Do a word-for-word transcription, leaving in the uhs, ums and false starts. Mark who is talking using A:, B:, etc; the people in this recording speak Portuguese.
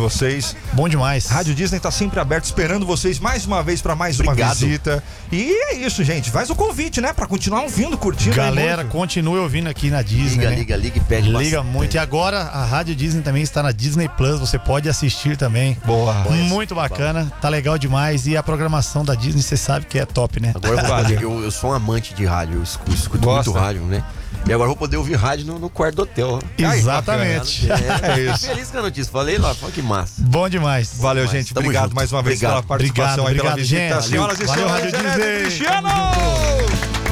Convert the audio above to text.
A: vocês.
B: Bom demais.
A: Rádio Disney tá sempre aberto, esperando vocês mais uma vez para mais
C: Obrigado.
A: uma visita. E é isso, gente. Faz o convite, né? Para continuar ouvindo, curtindo.
B: Galera, continue ouvindo aqui na Disney.
C: Liga,
B: né?
C: liga, liga e pede
B: Liga
C: bastante.
B: muito. E agora a Rádio Disney também está na Disney Plus. Você pode assistir também.
A: Boa.
B: Muito bacana. Tá legal demais. E a programação da Disney, você sabe que é top, né?
C: Agora eu, vou poder, eu, eu sou um amante de rádio, eu escuto, escuto muito rádio, né? E agora eu vou poder ouvir rádio no, no quarto do hotel.
B: Exatamente.
C: É,
A: É isso.
C: Feliz com a notícia. Falei lá, olha que massa.
B: Bom demais.
A: Valeu,
C: Mas
A: gente.
C: tamo
A: Obrigado
C: junto.
A: mais uma vez
C: Obrigado.
A: pela participação
B: Obrigado,
A: aí, pela
B: obrigado,
A: visita.
B: gente.
A: Senhoras e
B: Valeu,
A: senhores,
B: Rádio
A: Genésio
B: Disney.
A: Cristiano!